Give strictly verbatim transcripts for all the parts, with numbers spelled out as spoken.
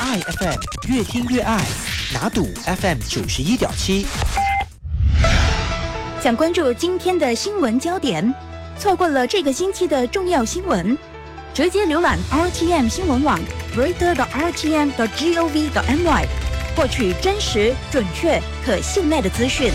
爱 F M， 越听越爱，拿赌 F M 九十一点七。 想关注今天的新闻焦点，错过了这个星期的重要新闻，直接浏览 R T M 新闻网 reader 的 R T M 的 gov 的 my， 获取真实、准确、可信赖的资讯。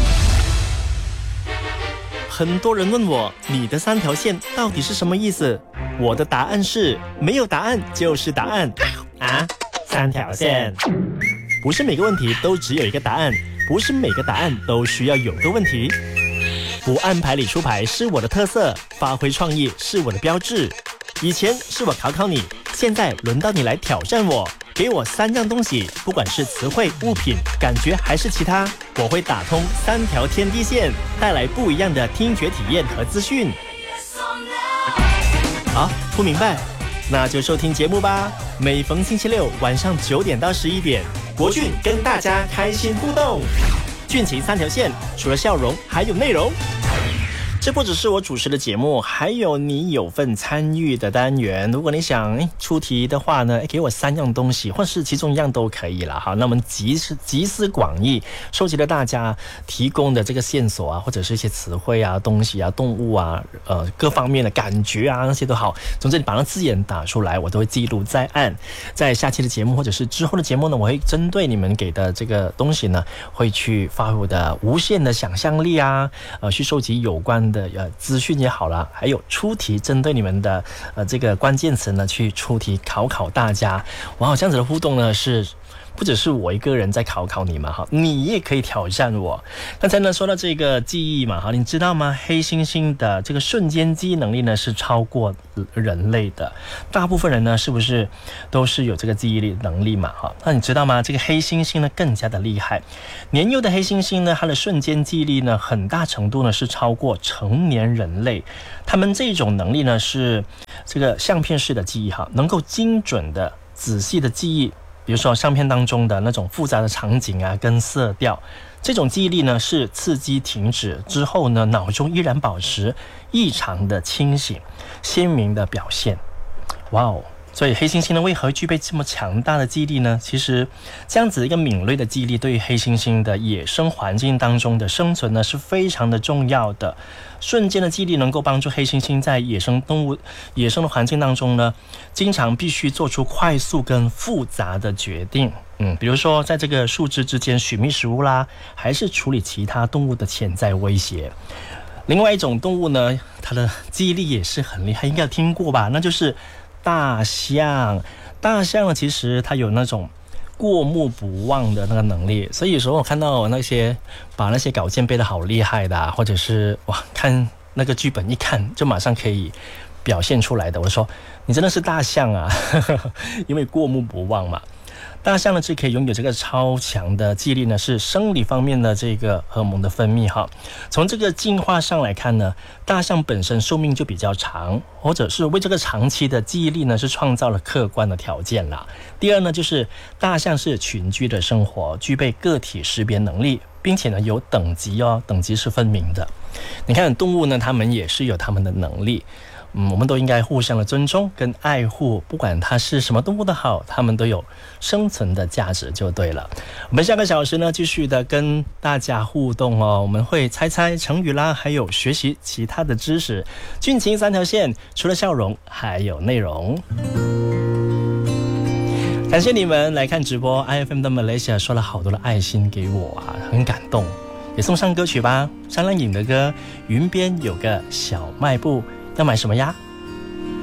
很多人问我，你的三条线到底是什么意思？我的答案是，没有答案就是答案啊！三条线，不是每个问题都只有一个答案，不是每个答案都需要有个问题。不按牌理出牌是我的特色，发挥创意是我的标志。以前是我考考你，现在轮到你来挑战我。给我三样东西，不管是词汇、物品、感觉还是其他，我会打通三条天地线，带来不一样的听觉体验和资讯。好，不明白？那就收听节目吧。每逢星期六晚上九点到十一点，国俊跟大家开心互动。俊情三条线，除了笑容，还有内容。这不只是我主持的节目，还有你有份参与的单元。如果你想出题的话呢，给我三样东西，或是其中一样都可以了。好，那我们集集思广益，收集了大家提供的这个线索啊，或者是一些词汇啊、东西啊、动物啊，呃，各方面的感觉啊，那些都好。总之，你把那字眼打出来，我都会记录在案。在下期的节目或者是之后的节目呢，我会针对你们给的这个东西呢，会去发挥我的无限的想象力啊，呃，去收集有关的呃资讯也好啦，还有出题针对你们的呃这个关键词呢，去出题考考大家。哇，这样子的互动呢，是不只是我一个人在考考你嘛，哈，你也可以挑战我。刚才呢说到这个记忆嘛，哈，你知道吗？黑猩猩的这个瞬间记忆能力呢是超过人类的，大部分人呢是不是都是有这个记忆力能力嘛，哈？那你知道吗？这个黑猩猩呢更加的厉害，年幼的黑猩猩呢，它的瞬间记忆力呢很大程度呢是超过成年人类。他们这种能力呢是这个相片式的记忆，哈，能够精准的、仔细的记忆。比如说相片当中的那种复杂的场景啊，跟色调，这种记忆力呢是刺激停止之后呢，脑中依然保持异常的清醒、鲜明的表现。哇哦！所以黑猩猩呢为何具备这么强大的记忆力呢？其实这样子一个敏锐的记忆力对于黑猩猩的野生环境当中的生存呢是非常的重要的。瞬间的记忆力能够帮助黑猩猩在野生动物野生的环境当中呢，经常必须做出快速跟复杂的决定。嗯，比如说在这个树枝之间寻觅食物啦，还是处理其他动物的潜在威胁。另外一种动物呢，它的记忆力也是很厉害，应该有听过吧？那就是大象。大象呢，其实它有那种过目不忘的那个能力，所以有时候我看到那些把那些稿件背得好厉害的、啊，或者是哇看那个剧本一看就马上可以表现出来的，我说你真的是大象啊，因为过目不忘嘛。大象呢，是可以拥有这个超强的记忆力呢，是生理方面的这个荷尔蒙的分泌哈。从这个进化上来看呢，大象本身寿命就比较长，或者是为这个长期的记忆力呢，是创造了客观的条件啦。第二呢，就是大象是群居的生活，具备个体识别能力，并且呢有等级哦，等级是分明的。你看动物呢，它们也是有它们的能力。嗯，我们都应该互相的尊重跟爱护，不管它是什么动物的好，它们都有生存的价值就对了。我们下个小时呢，继续的跟大家互动哦，我们会猜猜成语啦，还有学习其他的知识。俊情三条线，除了笑容，还有内容。感谢你们来看直播 ，I F M 的 Malaysia 说了好多的爱心给我啊，很感动。也送上歌曲吧，张靓颖的歌《云边有个小卖部》。要买什么呀？